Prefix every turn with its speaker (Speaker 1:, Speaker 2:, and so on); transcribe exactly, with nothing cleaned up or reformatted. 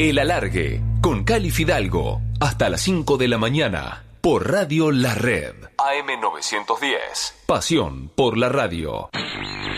Speaker 1: El Alargue, con Cali Fidalgo, hasta las cinco de la mañana, por Radio La Red. A M novecientos diez, pasión por la radio.